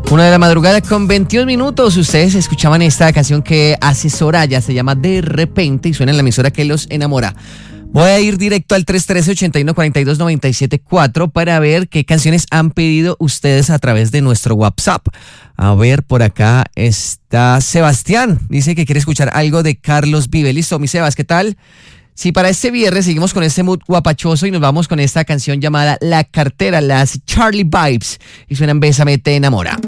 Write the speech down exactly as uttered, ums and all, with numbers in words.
Una de la madrugada con veintiún minutos. Ustedes escuchaban esta canción que hace Soraya, se llama De Repente y suena en la emisora que los enamora. Voy a ir directo al tres uno tres, ocho uno, cuatro dos, nueve siete cuatro para ver qué canciones han pedido ustedes a través de nuestro WhatsApp. A ver, por acá está Sebastián. Dice que quiere escuchar algo de Carlos Vives. Listo, mi Sebas, ¿qué tal? Sí, para este viernes seguimos con este mood guapachoso y nos vamos con esta canción llamada La Cartera, las Charlie Vibes. Y suenan Bésame, te enamora.